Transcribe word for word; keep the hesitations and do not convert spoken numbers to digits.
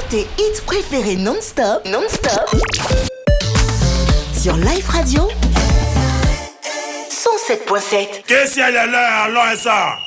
tes hits préférés non-stop, non-stop, sur Life Radio cent sept point sept. Qu'est-ce qu'il y a là, là, ça?